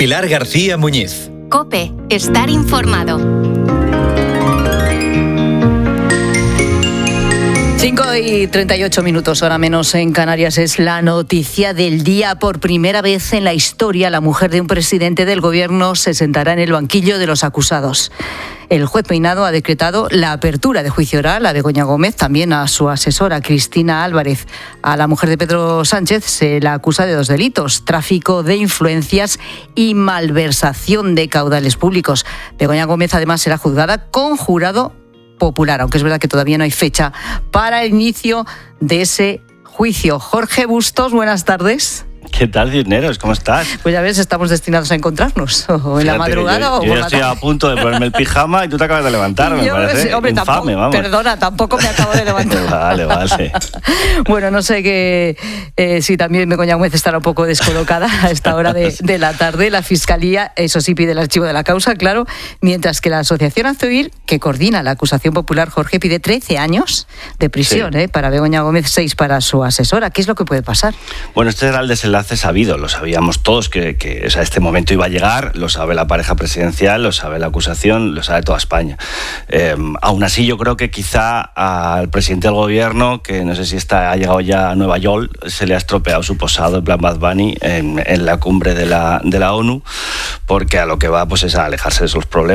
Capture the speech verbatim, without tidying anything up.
Pilar García Muñiz. COPE. Estar informado. cinco y treinta y ocho minutos, hora menos en Canarias, es la noticia del día. Por primera vez en la historia, la mujer de un presidente del gobierno se sentará en el banquillo de los acusados. El juez Peinado ha decretado la apertura de juicio oral a Begoña Gómez, también a su asesora Cristina Álvarez. A la mujer de Pedro Sánchez se la acusa de dos delitos: tráfico de influencias y malversación de caudales públicos. Begoña Gómez además será juzgada con jurado popular, aunque es verdad que todavía no hay fecha para el inicio de ese juicio. Jorge Bustos, buenas tardes. ¿Qué tal, Cisneros? ¿Cómo estás? Pues ya ves, estamos destinados a encontrarnos, o en Fíjate, la madrugada yo, o por yo la estoy tarde. a punto de ponerme el pijama y tú te acabas de levantar, me yo, parece hombre, infame, tampoco, vamos. Perdona, tampoco me acabo de levantar. Vale, vale. Bueno, no sé que eh, si también Begoña Gómez estará un poco descolocada a esta hora de, de la tarde. La Fiscalía, eso sí, pide el archivo de la causa, claro, mientras que la Asociación Azoir, que coordina la acusación popular, Jorge, pide trece años de prisión, sí. eh, para Begoña Gómez, seis para su asesora. ¿Qué es lo que puede pasar? Bueno, este era el desenlace sabido, lo sabíamos todos que, que o sea, este momento iba a llegar, lo sabe la pareja presidencial, lo sabe la acusación, lo sabe toda España. Eh, aún así, yo creo que quizá al presidente del gobierno, que no sé si está, ha llegado ya a Nueva York, se le ha estropeado su posado en plan Bad Bunny en, en la cumbre de la, de la ONU, porque a lo que va pues es a alejarse de esos problemas.